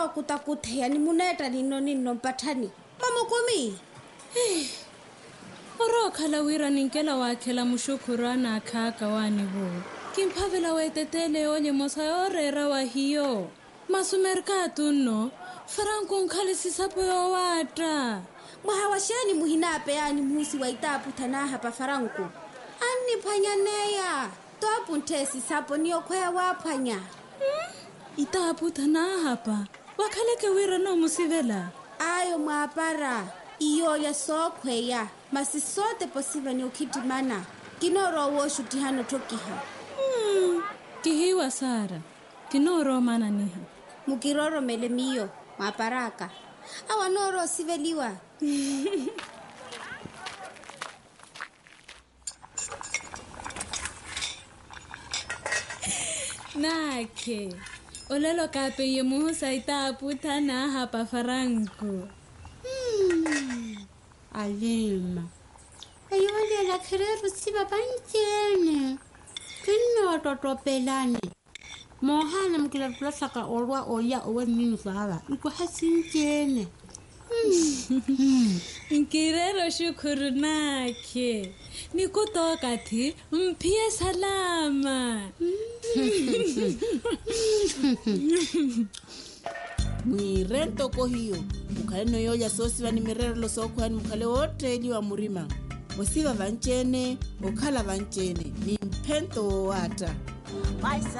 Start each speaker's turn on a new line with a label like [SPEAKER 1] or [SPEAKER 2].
[SPEAKER 1] wa kutakuthea ni muneta nino mpathani. Mama komi.
[SPEAKER 2] Oro khala wira ninkela wakhela mushukurana akhaka wani bo. Kimphavela wetetele onye mosa orera wa hiyo. Masumerka tunno Franco nkhale sisapo yo wata.
[SPEAKER 1] Mwahawashani muhinape yani musi wa itapu tanaha pa Franco. Ani panyaneya. Toapu ntesi sapo niyo kwea wapanya.
[SPEAKER 2] Itapu tanaha pa. Wakhaleke wira no musivela.
[SPEAKER 1] Ayo mwapara. Iyo ya sokweya. Masi sote posiva ni ukitimana. Kinoro woshu tihano tokiha.
[SPEAKER 2] Kihiwa Sara. Kinoro mana niha.
[SPEAKER 1] Mukiroro mele miyo. Maparaka. Awa noro siveliwa.
[SPEAKER 2] Nake. Olelo kape ye muhusa itapu tanaha pa Franco.
[SPEAKER 3] Alima. Ayole la khereru siba banjene. Kino totopelane. Mohana mkila plasaka olwa oya owe nini sawa. Iko hasinjene.
[SPEAKER 2] Nkirero shukuru nake. Nikutoka ti mpie salama.
[SPEAKER 4] Mwirento ko hiyo. Mukale no yoya sosi vani mirero lo soko hani mukale wote ili wa murima. Wasiva vanchene, okala vanchene. Ni mpento wata.